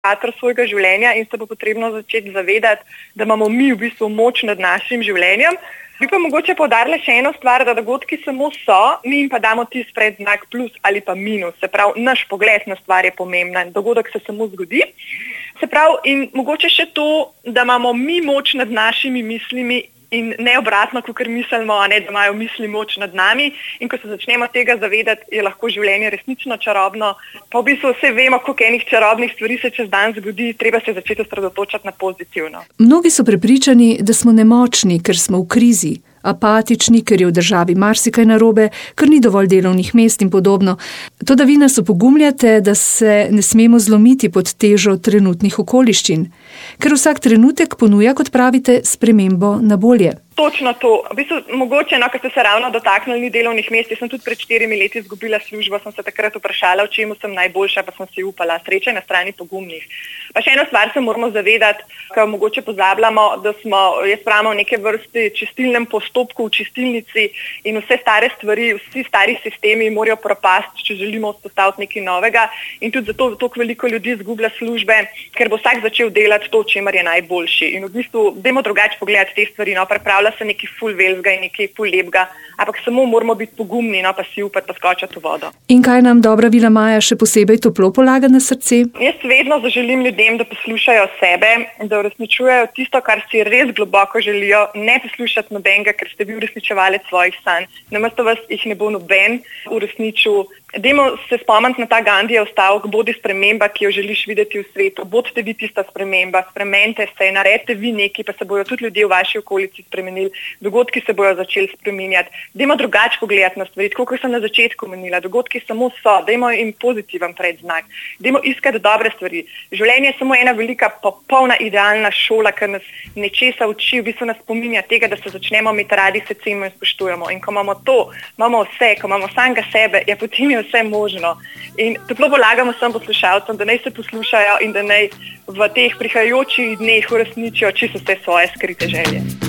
administrator svojega življenja in se bo potrebno začeti zavedati, da imamo mi v bistvu moč nad našim življenjem. Bi pa mogoče poudarila še eno stvar, da dogodki samo so, mi jim pa damo tisti predznak plus ali pa minus. Se pravi, naš pogled na stvar je pomemben, dogodek se samo zgodi. Se pravi, in mogoče še to, da imamo mi moč nad našimi mislimi in ne obratno, kakor mislimo, da imajo misli moč nad nami. In ko se začnemo tega zavedati, je lahko življenje resnično čarobno. Pa v bistvu vse vemo, koliko enih čarobnih stvari se čez dan zgodi, treba se začeti osredotočati na pozitivno. Mnogi so prepričani, da smo nemočni, ker smo v krizi, apatični, ker je v državi marsikaj narobe, ker ni dovolj delovnih mest in podobno. Toda vi nas opogumljate, da se ne smemo zlomiti pod težo trenutnih okoliščin, ker vsak trenutek ponuja, kot pravite, spremembo na bolje. Točno to. V bistvu, mogoče, ko ste se ravno dotaknili delovnih mest, jaz sem tudi pred 4 leti izgubila službo, sem se takrat vprašala, v čemu sem najboljša, pa sem si upala. Sreča je na strani pogumnih. Pa še eno stvar se moramo zavedati, ko mogoče pozabljamo, da smo, jaz pravim, v neke vrste čistilnem postopku v čistilnici in vse stare stvari, vsi stari sistemi morajo propasti, če želimo vzpostaviti nekaj novega. In tudi zato toliko veliko ljudi izgublja službe, ker bo vsak začel delati to, čemer je najboljši. In v bistvu, dajmo drugače pogledati te stvari, pripravlja se nekaj ful velikega in nekaj ful lepega, ampak samo moramo biti pogumni, pa si upati pa skočiti v vodo. In kaj nam dobra Vila Maja še posebej toplo polaga na srce? Jaz vedno zaželim ljudem, da poslušajo sebe, da uresničujejo tisto, kar si res globoko želijo, ne poslušati nobenega, ker ste vi uresničevalec svojih sanj. Namesto vas jih ne bo noben uresničil. Dajmo se spomniti na ta Gandhijev stavek, bodi sprememba, ki jo želiš videti v svetu. Bodite vi tista sprememba, spremenite se, naredite vi nekaj, pa se bojo tudi ljudje v vaši okolici spremenili, dogodki se bojo začeli spreminjati. Dajmo drugače pogledati na stvari, tako kot sem na začetku menila. Dogodki samo so, dajmo jim pozitiven predznak. Dajmo iskati dobre stvari. Življenje je samo ena velika, popolna idealna šola, ki nas nečesa uči, v bistvu nas spominja tega, da se začnemo imeti radi, se cenimo in spoštujemo. In ko imamo to, imamo vse, ko imamo samega sebe, je potem vse možno. In toplo polagamo vsem poslušalcem, da naj se poslušajo in da naj v teh prihajajočih dneh uresničijo čisto vse svoje skrite želje.